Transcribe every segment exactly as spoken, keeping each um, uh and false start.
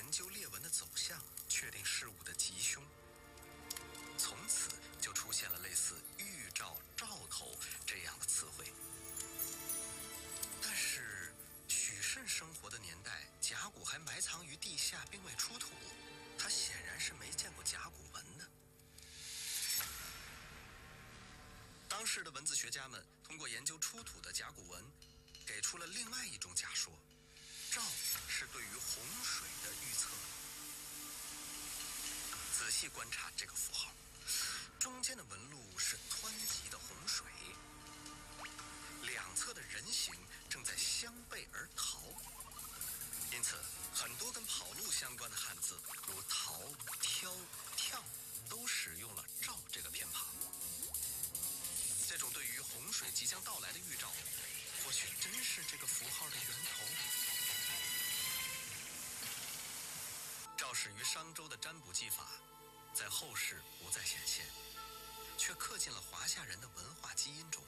研究列文的走向，确定事物的吉凶。从此就出现了类似预兆、兆头这样的词汇。但是许慎生活的年代，甲骨还埋藏于地下并未出土，他显然是没见过甲骨文的。当时的文字学家们通过研究出土的甲骨文，给出了另外一种假说：兆是对于洪水的预测。仔细观察这个符号，中间的纹路是湍急的洪水，两侧的人形正在相背而逃。因此很多跟跑路相关的汉字，如逃、挑、跳，都使用了兆这个偏旁。这种对于洪水即将到来的预兆，或许真是这个符号的源头。肇始于商周的占卜技法，在后世不再显现，却刻进了华夏人的文化基因中。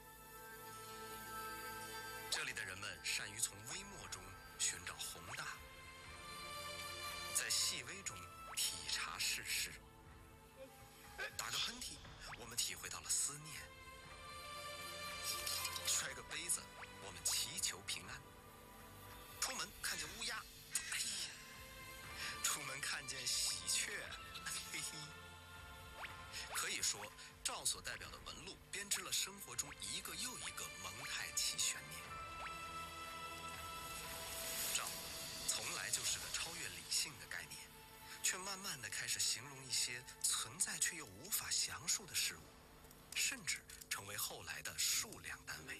这里的人们善于从微末中寻找宏大，在细微中体察世事。打个喷嚏，我们体会到了思念；摔个杯子，我们祈求平安；出门看见乌鸦，哎呀；出门看见喜鹊，嘿嘿。可以说，兆所代表的纹路编织了生活中一个又一个蒙太奇悬念。兆从来就是个超越理性的概念，却慢慢地开始形容一些存在却又无法详述的事物，甚至成为后来的数量单位。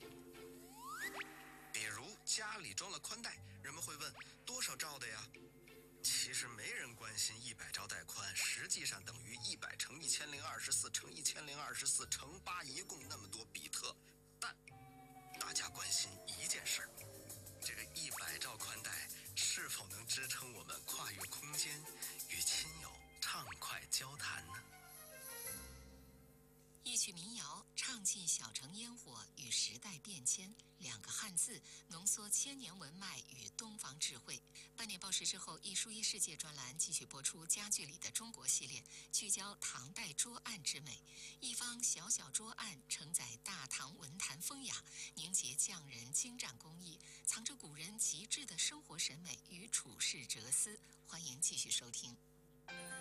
比如家里装了宽带，人们会问多少兆的呀？其实没人关心一百兆带宽实际上等于一百乘一千零二十四乘一千零二十四乘八，一共那么多比特。但大家关心一件事，这个一百兆宽带是否能支撑我们跨越空间，与亲友畅快交谈呢？ 一曲民谣唱尽小城烟火与时代变迁，两个汉字浓缩千年文脉与东方智慧。半年报时之后，一书一世界专栏继续播出家具里的中国系列，聚焦唐代桌案之美。一方小小桌案承载大唐文坛风雅，凝结匠人精湛工艺，藏着古人极致的生活审美与处世哲思。欢迎继续收听。